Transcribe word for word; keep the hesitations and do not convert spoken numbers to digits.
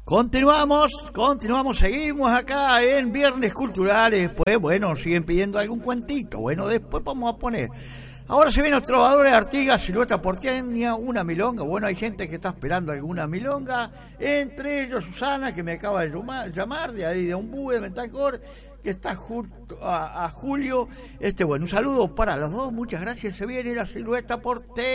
Continuamos, continuamos, seguimos acá en Viernes Culturales. Después, bueno, siguen pidiendo algún cuentito. Bueno, después vamos a poner. Ahora se vienen los trovadores de Artigas, Silueta Porteña, una milonga. Bueno, hay gente que está esperando alguna milonga. Entre ellos Susana, que me acaba de llamar, de ahí de Umbú, de Metancor, que está junto a, a Julio. Este, bueno, un saludo para los dos. Muchas gracias. Se viene la Silueta Porteña.